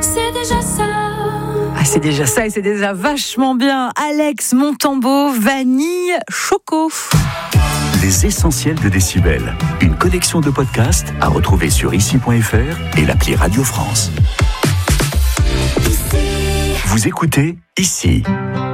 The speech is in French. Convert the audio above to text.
c'est déjà ça. Ah, c'est déjà ça et c'est déjà vachement bien. Alex Montambeau, Vanille Choco. Les essentiels de Décibel. Une collection de podcasts à retrouver sur ici.fr et l'appli Radio France. Vous écoutez Ici.